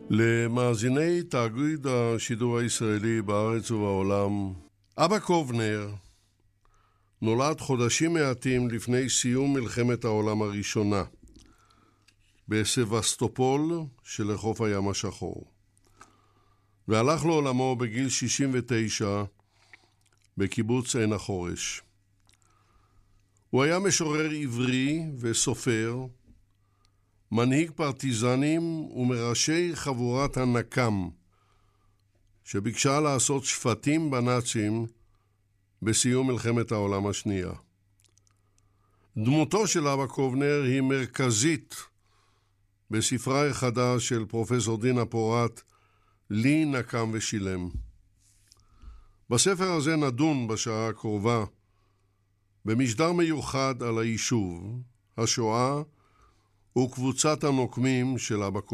למאזיני תאגיד השידור הישראלי בארץ ובעולם, אבא קובנר נולד חודשים מעטים לפני סיום מלחמת העולם הראשונה בסבסטופול שלחוף הים השחור, והלך לעולמו בגיל 69 בקיבוץ עין החורש. הוא היה משורר עברי וסופר, מנהיג פרטיזנים ומראשי חבורת הנקם שביקשה לעשות שפטים בנאצים בסיום מלחמת העולם השנייה. דמותו של אבא קובנר היא מרכזית בספרה החדש של פרופסור דינה פורת, לי נקם ושילם. בספר הזה נדון בשעה הקרובה במשדר מיוחד על היישוב, השואה וקבוצת הנוקמים של אבא קובנר.